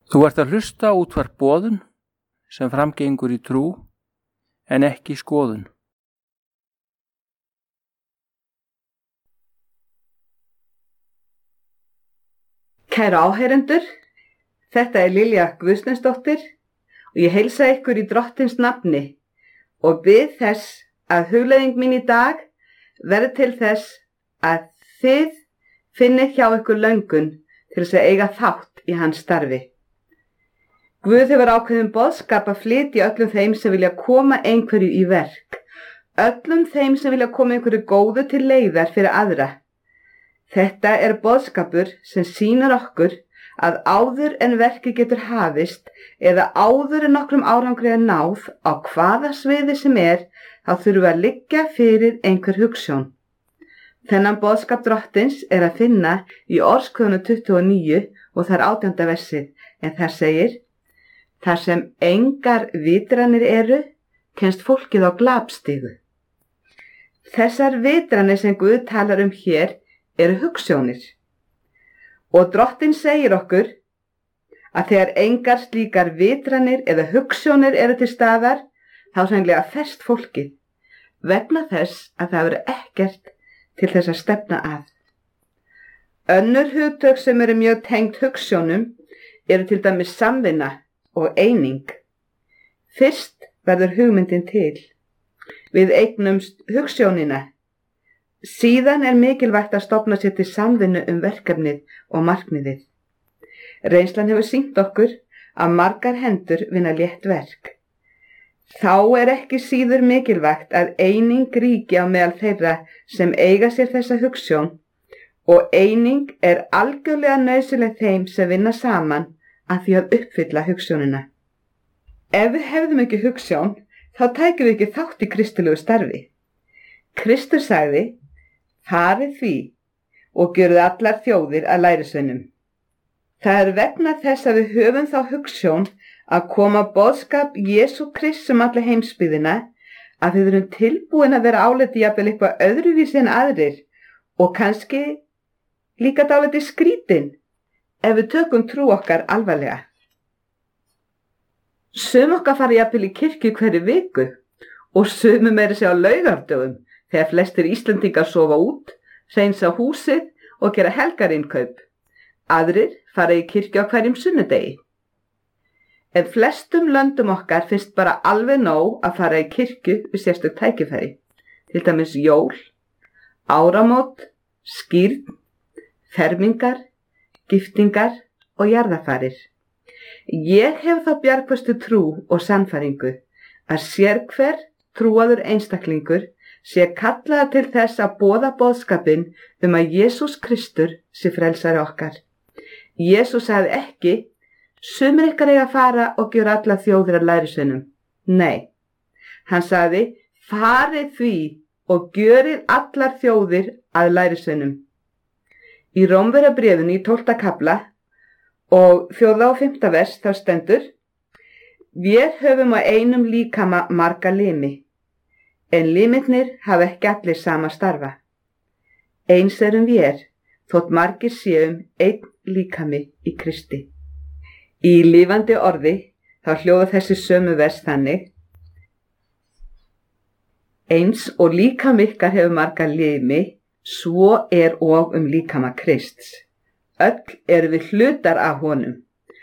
Þú ert að hlusta á útvarp Boðun sem framgengur í trú en ekki skoðun. Kæru áheyrendur, þetta er Lilja Guðsteinsdóttir og ég heilsa ykkur í Drottins nafni og bið þess að hugleiðing mín í dag verði til þess að þið finnið hjá ykkur löngun til þess að eiga þátt í hans starfi. Guð hefur ákveðin boðskap að flytja öllum þeim sem vilja koma einhverju í verk, öllum þeim sem vilja koma einhverju góðu til leiðar fyrir aðra. Þetta er boðskapur sem sýnir okkur að áður en verkið getur hafist eða áður en nokkrum árangri er náð á hvaða sviði sem þá þurfum að liggja fyrir einhver hugsjón. Þennan boðskap Drottins er að finna í Orðskviðunum 29 og þar 18. versið, en þar segir: Þar sem engar vitranir eru, kemst fólkið á glapstigu. Þessar vitranir sem Guð talar hér eru hugsjónir. Og Drottinn segir okkur að þegar engar slíkar vitranir eða hugsjónir eru til staðar, þá hreinlega ferst fólkið, vegna þess að það eru ekkert til þess að stefna að. Önnur hugtök sem eru mjög tengd hugsjónum eru til dæmis samvinna og eining. Fyrst verður hugmyndin til. Við eignumst hugsjónina. Síðan er mikilvægt að stofna sér til samvinnu verkefnið og markmiðið. Reynslan hefur sýnt okkur að margar hendur vinna létt verk. Þá er ekki síður mikilvægt að eining ríki á meðal þeirra sem eiga sér þessa hugsjón, og eining er algjörlega nauðsynleg þeim sem vinna saman að því að uppfylla hugsjónina. Ef við hefðum ekki hugsjón, þá tækjum við ekki þátt í kristilegu starfi. Kristur sagði: farið því og gjörið allar þjóðir að lærisveinum. Það er vegna þess að við höfum þá hugsjón að koma boðskap Jesú Krists alla heimsbyggðina að við erum tilbúin að vera áliti jafnvel eitthvað öðruvísi en aðrir og kannski líka dálítið skrítin ef við tökum trú okkar alvarlega. Sum okkar fara jafnvel í kirkju hverju viku og sumum meira segja á laugardögum þegar flestir Íslendingar sofa út, hreinsa húsið og gera helgarinnkaup. Aðrir fara í kirkju á hverjum sunnudegi. En flestum löndum okkar finnst bara alveg nóg að fara í kirkju við sérstök tækifæri, til dæmis jól, áramót, skírn, fermingar, giftingar og jarðarfarir. Ég hef þá bjargföstu trú og sannfæringu að sérhver trúaður einstaklingur sé kallaður til þess að boða boðskapinn að Jesús Kristur sé frelsari okkar. Jesús sagði ekki: sumir ykkar eiga að fara og gera alla þjóðir að lærisveinum. Nei, hann sagði: farið því og gjörið allar þjóðir að lærisveinum. Í Rómverjabréfinu í 12. kafla og 4. og 5. vers þá stendur: Vér höfum á einum líkama marga limi, en limirnir hafa ekki allir sama starfa. Eins erum vér, þótt margir séum einn líkami í Kristi. Í lifandi orði þá hljóða þessi sömu vers þannig: Eins og líkami ykkar hefur marga limi, svo er og líkama Krists. Öll erum við hlutar af honum.